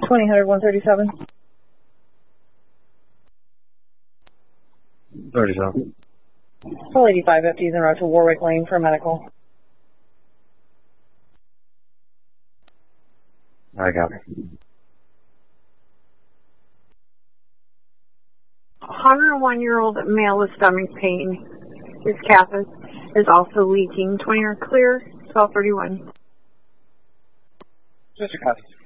2000 137. 37. Full 85 FTs en route to Warwick Lane for medical. I got it. 101-year-old male with stomach pain. His catheter is also leaking. 20 are clear. 1231. Sister copy.